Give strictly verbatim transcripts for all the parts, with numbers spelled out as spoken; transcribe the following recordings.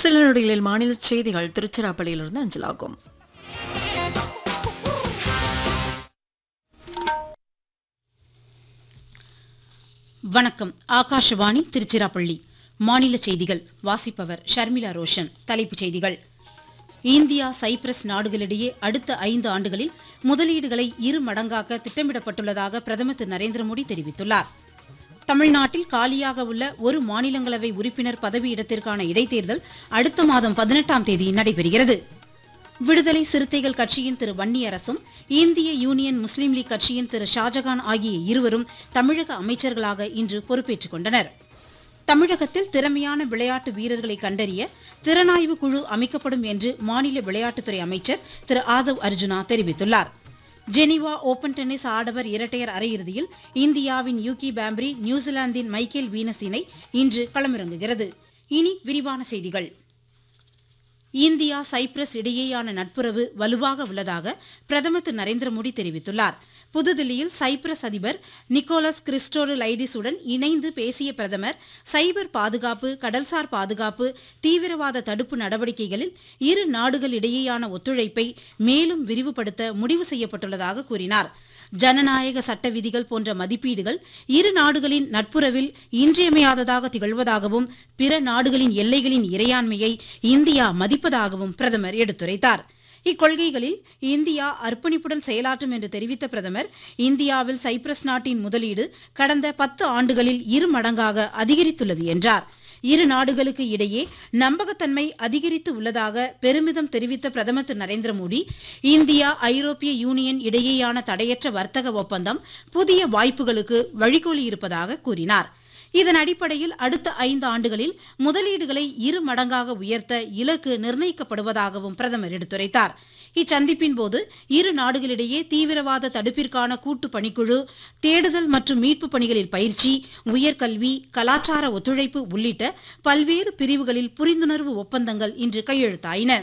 சில நொடிகளில் மாநில செய்திகள் திருச்சிராப்பள்ளியிலிருந்து அஞ்சலாகும். வணக்கம். ஆகாஷவாணி திருச்சிராப்பள்ளி. மாநில செய்திகள் வாசிப்பவர் ஷர்மிளா ரோஷன். தலைப்புச் செய்திகள். இந்தியா சைப்ரஸ் நாடுகளிடையே அடுத்த ஐந்து ஆண்டுகளில் முதலீடுகளை இரு மடங்காக்க திட்டமிடப்பட்டுள்ளதாக பிரதமர் திரு நரேந்திர மோடி தெரிவித்துள்ளார். தமிழ்நாட்டில் காலியாக உள்ள ஒரு மாநிலங்களவை உறுப்பினர் பதவியிடத்திற்கான இடைத்தேர்தல் அடுத்த மாதம் பதினெட்டாம் தேதி நடைபெறுகிறது. விடுதலை சிறுத்தைகள் கட்சியின் திரு வன்னியரசும் இந்திய யூனியன் முஸ்லீம் லீக் கட்சியின் திரு ஷாஜகான் ஆகிய இருவரும் தமிழக அமைச்சர்களாக இன்று பொறுப்பேற்றுக் கொண்டனர். தமிழகத்தில் திறமையான விளையாட்டு வீரர்களை கண்டறிய திறனாய்வு குழு அமைக்கப்படும் என்று மாநில விளையாட்டுத்துறை அமைச்சர் திரு ஆதவ் அர்ஜுனா தெரிவித்துள்ளார். ஜெனீவா ஓபன் டென்னிஸ் ஆடவர் இரட்டையர் அரையிறுதியில் இந்தியாவின் யூகி பாம்ப்ரி நியூசிலாந்தின் மைக்கேல் வீனஸ் இணை இன்று களமிறங்குகிறது. இனி விரிவான செய்திகள். இந்தியா சைப்ரஸ் இடையேயான நட்புறவு வலுவாக உள்ளதாக பிரதமர் திரு நரேந்திர மோடி தெரிவித்துள்ளார். புதுதில்லியில் சைப்ரஸ் அதிபர் நிக்கோலஸ் கிறிஸ்டோடலைடிஸுடன் இணைந்து பேசிய பிரதமர் சைபர் பாதுகாப்பு, கடல்சார் பாதுகாப்பு, தீவிரவாத தடுப்பு நடவடிக்கைகளில் இரு நாடுகளிடையேயான ஒத்துழைப்பை மேலும் விரிவுபடுத்த முடிவு செய்யப்பட்டுள்ளதாக கூறினார். ஜனநாயக சட்ட விதிகள் போன்ற மதிப்பீடுகள் இரு நாடுகளின் நட்புறவில் இன்றியமையாததாக திகழ்வதாகவும் பிற நாடுகளின் எல்லைகளின் இறையாண்மையை இந்தியா மதிப்பதாகவும் பிரதமர் எடுத்துரைத்தார். இக்கொள்கைகளில் இந்தியா அர்ப்பணிப்புடன் செயலாற்றும் என்று தெரிவித்த பிரதமர் இந்தியாவில் சைப்ரஸ் நாட்டின் முதலீடு கடந்த பத்து ஆண்டுகளில் இரு மடங்காக அதிகரித்துள்ளது என்றார். இரு நாடுகளுக்கு இடையே நம்பகத்தன்மை அதிகரித்து உள்ளதாக பெருமிதம் தெரிவித்த பிரதமர் திரு நரேந்திர மோடி இந்தியா ஐரோப்பிய யூனியன் இடையேயான தடையற்ற வர்த்தக ஒப்பந்தம் புதிய வாய்ப்புகளுக்கு வழிகோலியிருப்பதாக கூறினார். இதன் அடிப்படையில் அடுத்த ஐந்து ஆண்டுகளில் முதலீடுகளை இரு மடங்காக உயர்த்த இலக்கு நிர்ணயிக்கப்படுவதாகவும் பிரதமர் எடுத்துரைத்தார். இச்சந்திப்பின் போது இரு நாடுகளிடையே தீவிரவாத தடுப்பிற்கான கூட்டு பணிக்குழு, தேடுதல் மற்றும் மீட்பு பணிகளில் பயிற்சி, உயர்கல்வி, கலாச்சார ஒத்துழைப்பு உள்ளிட்ட பல்வேறு பிரிவுகளில் புரிந்துணர்வு ஒப்பந்தங்கள் இன்று கையெழுத்தாயின.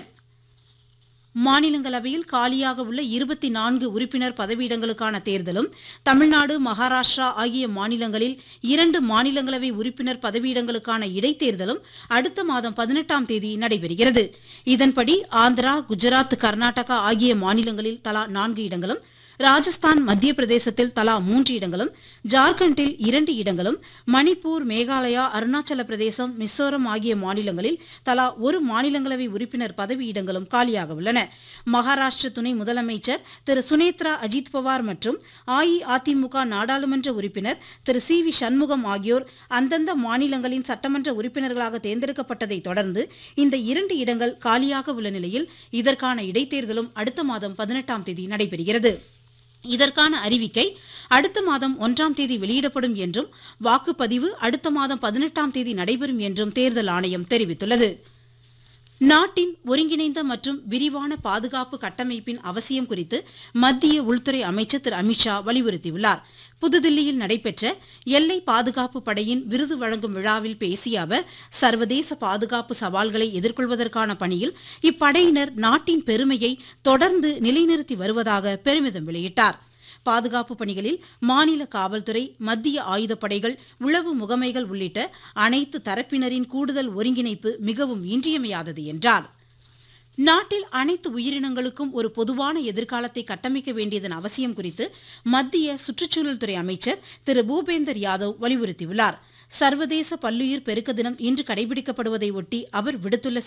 மாநிலங்களவையில் காலியாக உள்ள இருபத்தி நான்கு உறுப்பினர் பதவியிடங்களுக்கான தேர்தலும், தமிழ்நாடு, மகாராஷ்டிரா ஆகிய மாநிலங்களில் இரண்டு மாநிலங்களவை உறுப்பினர் பதவியிடங்களுக்கான இடைத்தேர்தலும் அடுத்த மாதம் பதினெட்டாம் தேதி நடைபெறுகிறது. இதன்படி ஆந்திரா, குஜராத், கர்நாடகா ஆகிய மாநிலங்களில் தலா நான்கு இடங்களும், ராஜஸ்தான், மத்திய பிரதேசத்தில் தலா மூன்று இடங்களும், ஜார்க்கண்டில் இரண்டு இடங்களும், மணிப்பூர், மேகாலயா, அருணாச்சல பிரதேசம், மிசோரம் ஆகிய மாநிலங்களில் தலா ஒரு மாநிலங்களவை உறுப்பினர் பதவியிடங்களும் காலியாக உள்ளன. மகாராஷ்டிர துணை முதலமைச்சர் திரு சுனேத்ரா அஜித் பவார் மற்றும் அஇஅதிமுக நாடாளுமன்ற உறுப்பினர் திரு சி வி சண்முகம் ஆகியோர் அந்தந்த மாநிலங்களின் சட்டமன்ற உறுப்பினர்களாக தேர்ந்தெடுக்கப்பட்டதை தொடர்ந்து இந்த இரண்டு இடங்கள் காலியாக உள்ள நிலையில் இதற்கான இடைத்தேர்தலும் அடுத்த மாதம் பதினெட்டாம் தேதி நடைபெறுகிறது. இதற்கான அறிவிக்கை அடுத்த மாதம் ஒன்றாம் தேதி வெளியிடப்படும் என்றும் வாக்குப்பதிவு அடுத்த மாதம் பதினெட்டாம் தேதி நடைபெறும் என்றும் தேர்தல் ஆணையம் தெரிவித்துள்ளது. நாட்டின் ஒருங்கிணைந்த மற்றும் விரிவான பாதுகாப்பு கட்டமைப்பின் அவசியம் குறித்து மத்திய உள்துறை அமைச்சர் திரு அமித்ஷா வலியுறுத்தியுள்ளார். புதுதில்லியில் நடைபெற்ற எல்லை பாதுகாப்பு படையின் விருது வழங்கும் விழாவில் பேசிய அவர் சர்வதேச பாதுகாப்பு சவால்களை எதிர்கொள்வதற்கான பணியில் இப்படையினர் நாட்டின் பெருமையை தொடர்ந்து நிலைநிறுத்தி வருவதாக பெருமிதம் வெளியிட்டார். பாதுகாப்பு பணிகளில் மாநில காவல்துறை, மத்திய ஆயுதப்படைகள், உளவு முகமைகள் உள்ளிட்ட அனைத்து தரப்பினரின் கூடுதல் ஒருங்கிணைப்பு மிகவும் இன்றியமையாதது என்றார். நாட்டில் அனைத்து உயிரினங்களுக்கும் ஒரு பொதுவான எதிர்காலத்தை கட்டமைக்க வேண்டியதன் அவசியம் குறித்து மத்திய சுற்றுச்சூழல் துறை அமைச்சர் திரு பூபேந்தர் யாதவ் வலியுறுத்தியுள்ளார். சர்வதேச பல்லுயிர் பெருக்க தினம் இன்று கடைபிடிக்கப்படுவதை ஒட்டி அவர் விடுத்துள்ள